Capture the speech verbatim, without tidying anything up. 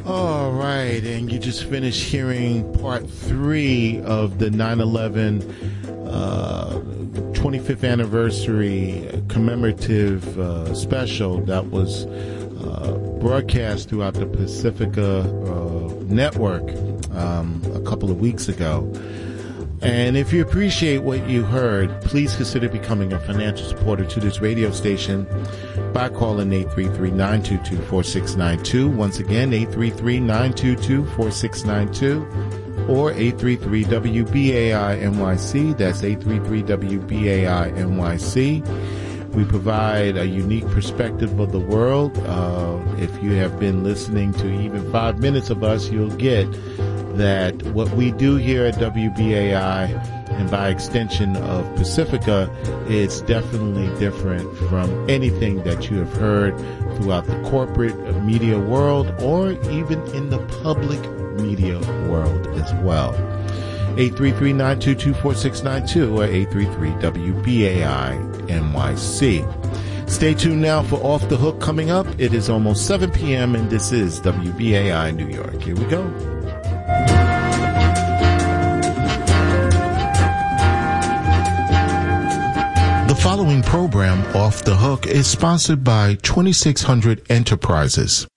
All right, and you just finished hearing part three of the nine eleven uh, twenty-fifth anniversary commemorative uh, special that was uh, broadcast throughout the Pacifica uh, network um, a couple of weeks ago. And if you appreciate what you heard, please consider becoming a financial supporter to this radio station by calling eight three three, nine two two, four six nine two. Once again, eight three three, nine two two, four six nine two or eight three three W B A I N Y C. That's eight three three W B A I N Y C. We provide a unique perspective of the world. Uh, if you have been listening to even five minutes of us, you'll get that what we do here at W B A I, and by extension of Pacifica, is definitely different from anything that you have heard throughout the corporate media world or even in the public media world as well. eight three three, nine two two, four six nine two or eight three three W B A I N Y C. Stay tuned now for Off the Hook coming up. It is almost seven p.m. and this is W B A I New York. Here we go. The following program, Off the Hook, is sponsored by twenty-six hundred Enterprises.